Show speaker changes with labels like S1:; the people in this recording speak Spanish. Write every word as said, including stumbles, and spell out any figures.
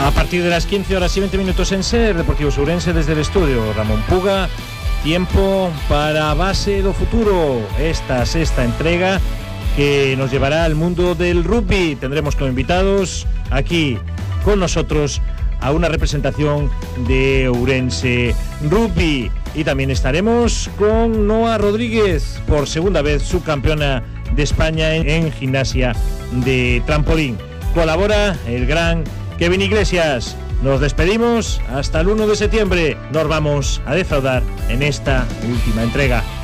S1: A partir de las quince horas y veinte minutos en SER Deportivos Ourense, desde el estudio Ramón Puga, tiempo para Base do Futuro, esta sexta entrega que nos llevará al mundo del rugby. Tendremos como invitados aquí con nosotros a una representación de Ourense Rugby, y también estaremos con Noa Rodríguez, por segunda vez subcampeona de España en, en gimnasia de trampolín. Colabora el gran Kevin Iglesias. Nos despedimos hasta el uno de septiembre. Nos vamos a defraudar en esta última entrega.